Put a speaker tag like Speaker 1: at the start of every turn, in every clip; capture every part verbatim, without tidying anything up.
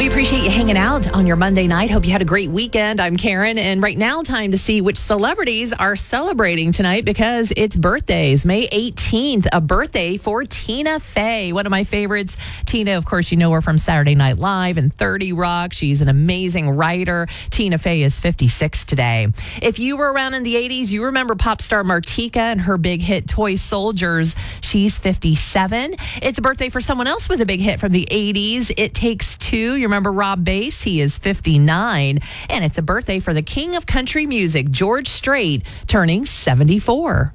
Speaker 1: We appreciate you hanging out on your Monday night. Hope you had a great weekend. I'm Karen, and right now, time to see which celebrities are celebrating tonight because it's birthdays. May eighteenth, a birthday for Tina Fey, one of my favorites. Tina, of course, you know her from Saturday Night Live and thirty Rock. She's an amazing writer. Tina Fey is fifty-six today. If you were around in the eighties, you remember pop star Martika and her big hit Toy Soldiers. She's fifty-seven. It's a birthday for someone else with a big hit from the eighties. It Takes Two. You remember Rob Bass? He is fifty-nine. And it's a birthday for the king of country music, George Strait, turning seventy-four.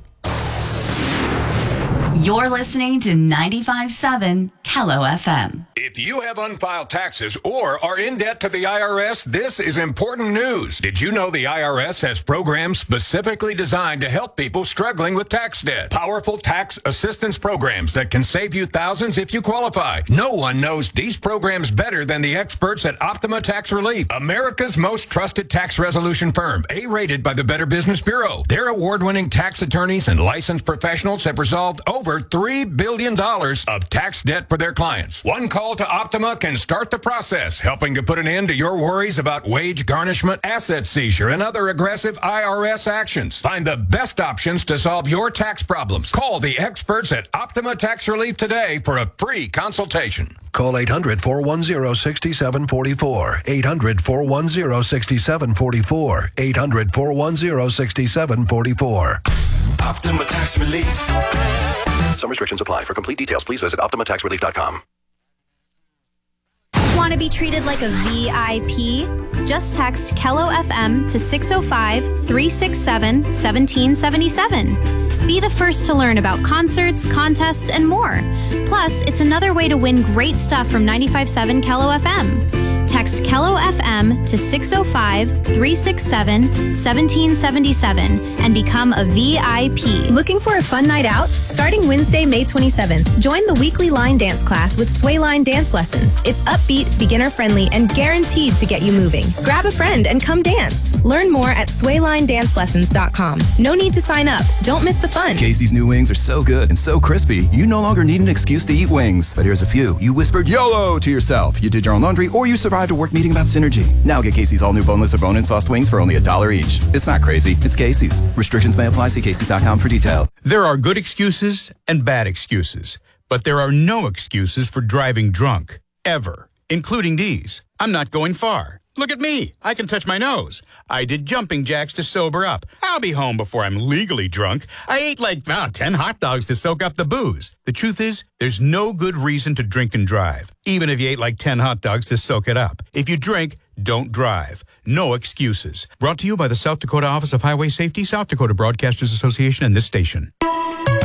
Speaker 2: You're listening to ninety-five point seven Kello F M.
Speaker 3: If you have unfiled taxes or are in debt to the I R S, this is important news. Did you know the I R S has programs specifically designed to help people struggling with tax debt? Powerful tax assistance programs that can save you thousands if you qualify. No one knows these programs better than the experts at Optima Tax Relief, America's most trusted tax resolution firm, A-rated by the Better Business Bureau. Their award-winning tax attorneys and licensed professionals have resolved over three billion dollars of tax debt for their clients. One call to Optima can start the process, helping to put an end to your worries about wage garnishment, asset seizure, and other aggressive I R S actions. Find the best options to solve your tax problems. Call the experts at Optima Tax Relief today for a free consultation.
Speaker 4: Call eight hundred, four one zero, six seven four four. eight hundred, four one zero, six seven four four. eight hundred, four one zero, six seven four four.
Speaker 5: Optima Tax Relief.
Speaker 4: Some restrictions apply. For complete details, please visit optima tax relief dot com.
Speaker 6: Want to be treated like a V I P? Just text Kello F M to six oh five, three six seven, one seven seven seven. Be the first to learn about concerts, contests, and more. Plus, it's another way to win great stuff from ninety-five point seven Kello F M. Text Kello F M to six oh five, three six seven, one seven seven seven and become a V I P.
Speaker 7: Looking for a fun night out? Starting Wednesday, May twenty-seventh, join the weekly line dance class with Sway Line Dance Lessons. It's upbeat, beginner-friendly, and guaranteed to get you moving. Grab a friend and come dance. Learn more at sway line dance lessons dot com. No need to sign up. Don't miss the fun.
Speaker 8: Casey's new wings are so good and so crispy, you no longer need an excuse to eat wings. But here's a few. You whispered YOLO to yourself. You did your own laundry, or you survived a work meeting about synergy. Now get Casey's all new boneless or bone-in sauced wings for only a dollar each. It's not crazy. It's Casey's. Restrictions may apply. See Casey's dot com for detail.
Speaker 9: There are good excuses and bad excuses, but there are no excuses for driving drunk, ever, including these. I'm not going far. Look at me. I can touch my nose. I did jumping jacks to sober up. I'll be home before I'm legally drunk. I ate like oh, ten hot dogs to soak up the booze. The truth is, there's no good reason to drink and drive, even if you ate like ten hot dogs to soak it up. If you drink, don't drive. No excuses. Brought to you by the South Dakota Office of Highway Safety, South Dakota Broadcasters Association, and this station.